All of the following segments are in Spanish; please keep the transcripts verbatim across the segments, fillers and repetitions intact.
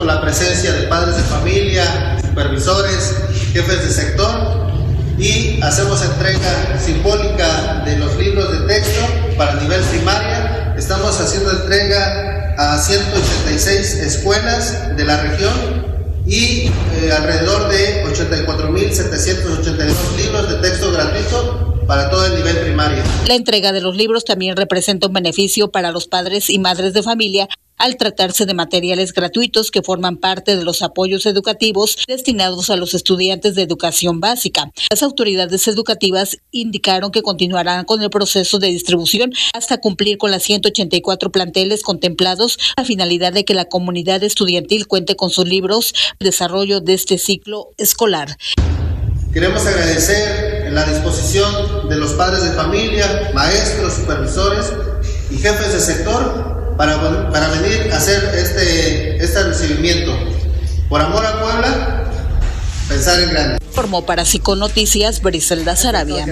La presencia de padres de familia, supervisores, jefes de sector, y hacemos entrega simbólica de los libros de texto para nivel primaria. Estamos haciendo entrega a ciento ochenta y seis escuelas de la región y eh, alrededor de ochenta y cuatro mil setecientos ochenta y dos libros de texto gratuito para todo el nivel primario. La entrega de los libros también representa un beneficio para los padres y madres de familia al tratarse de materiales gratuitos que forman parte de los apoyos educativos destinados a los estudiantes de educación básica. Las autoridades educativas indicaron que continuarán con el proceso de distribución hasta cumplir con las ciento ochenta y cuatro planteles contemplados, a la finalidad de que la comunidad estudiantil cuente con sus libros de desarrollo de este ciclo escolar. Queremos agradecer la disposición de los padres de familia, maestros, supervisores y jefes de sector Para, para venir a hacer este, este recibimiento. Por amor a Puebla, pensar en grande. Formó para Psiconoticias Briselda Sarabia.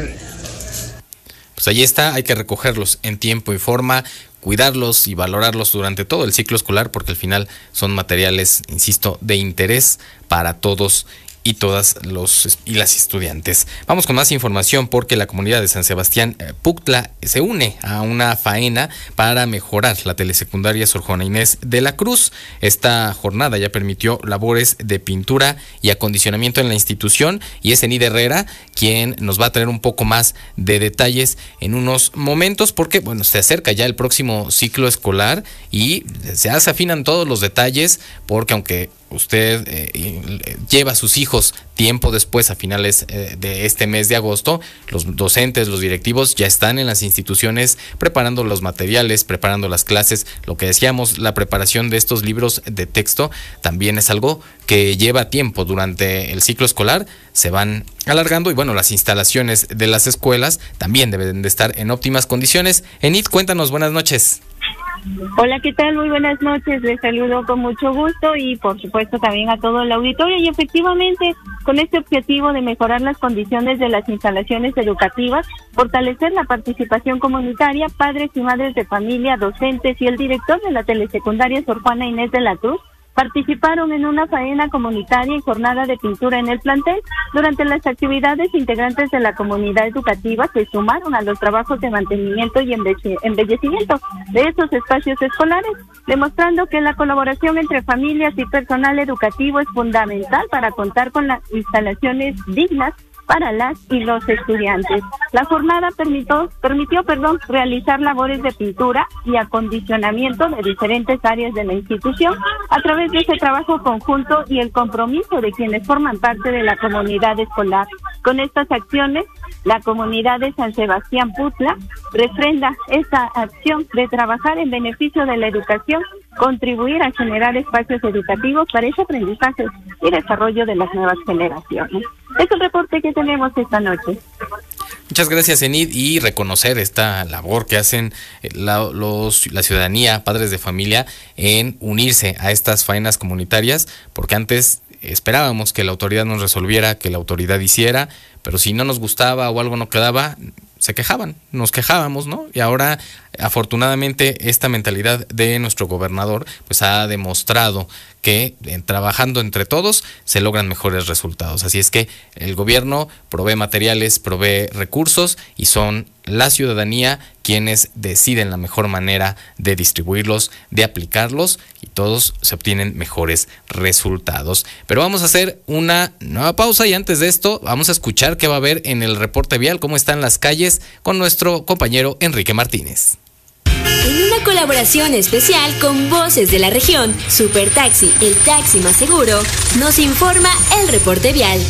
Pues ahí está, hay que recogerlos en tiempo y forma, cuidarlos y valorarlos durante todo el ciclo escolar, porque al final son materiales, insisto, de interés para todos y todas los y las estudiantes. Vamos con más información, porque la comunidad de San Sebastián eh, Puctla se une a una faena para mejorar la telesecundaria Sor Juana Inés de la Cruz. Esta jornada ya permitió labores de pintura y acondicionamiento en la institución, y es Enid Herrera quien nos va a traer un poco más de detalles en unos momentos, porque bueno, se acerca ya el próximo ciclo escolar y se afinan todos los detalles, porque aunque usted eh, lleva a sus hijos tiempo después, a finales eh, de este mes de agosto, los docentes, los directivos ya están en las instituciones preparando los materiales, preparando las clases. Lo que decíamos, la preparación de estos libros de texto también es algo que lleva tiempo durante el ciclo escolar, se van alargando, y bueno, las instalaciones de las escuelas también deben de estar en óptimas condiciones. Enid, cuéntanos, buenas noches. Hola, ¿qué tal? Muy buenas noches, les saludo con mucho gusto y por supuesto también a todo el auditorio, y efectivamente con este objetivo de mejorar las condiciones de las instalaciones educativas, fortalecer la participación comunitaria, padres y madres de familia, docentes y el director de la telesecundaria Sor Juana Inés de la Cruz participaron en una faena comunitaria y jornada de pintura en el plantel. Durante las actividades, integrantes de la comunidad educativa se sumaron a los trabajos de mantenimiento y embellecimiento de estos espacios escolares, demostrando que la colaboración entre familias y personal educativo es fundamental para contar con las instalaciones dignas para las y los estudiantes. La jornada permitió, permitió perdón, realizar labores de pintura y acondicionamiento de diferentes áreas de la institución a través de ese trabajo conjunto y el compromiso de quienes forman parte de la comunidad escolar. Con estas acciones, la comunidad de San Sebastián Puctla refrenda esta acción de trabajar en beneficio de la educación, contribuir a generar espacios educativos para ese aprendizaje y desarrollo de las nuevas generaciones. Es el reporte que tenemos esta noche. Muchas gracias, Enid, y reconocer esta labor que hacen la, los, la ciudadanía, padres de familia, en unirse a estas faenas comunitarias, porque antes esperábamos que la autoridad nos resolviera, que la autoridad hiciera, pero si no nos gustaba o algo no quedaba, se quejaban, nos quejábamos, ¿no? Y ahora, afortunadamente, esta mentalidad de nuestro gobernador pues ha demostrado que en, trabajando entre todos se logran mejores resultados. Así es que el gobierno provee materiales, provee recursos, y son la ciudadanía quienes deciden la mejor manera de distribuirlos, de aplicarlos, y todos se obtienen mejores resultados. Pero vamos a hacer una nueva pausa, y antes de esto vamos a escuchar qué va a haber en el reporte vial, cómo están las calles, con nuestro compañero Enrique Martínez. En una colaboración especial con Voces de la Región, Super Taxi, el taxi más seguro, nos informa el reporte vial.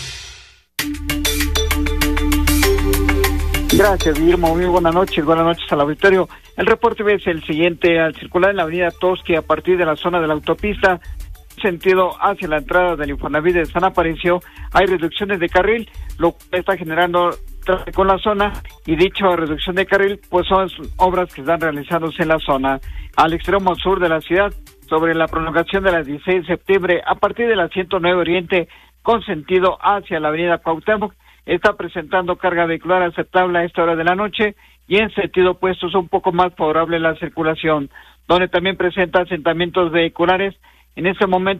Gracias, Guillermo. Muy buenas noches. Buenas noches al auditorio. El reporte es el siguiente. Al circular en la avenida Tosqui a partir de la zona de la autopista, sentido hacia la entrada del Infonavit de San Aparicio, hay reducciones de carril, lo que está generando tráfico en la zona, y dicha reducción de carril pues son obras que están realizándose en la zona. Al extremo sur de la ciudad, sobre la prolongación de la dieciséis de septiembre a partir de la ciento nueve Oriente con sentido hacia la avenida Cuauhtémoc, está presentando carga vehicular aceptable a esta hora de la noche, y en sentido opuesto es un poco más favorable la circulación, donde también presenta asentamientos vehiculares. En este momento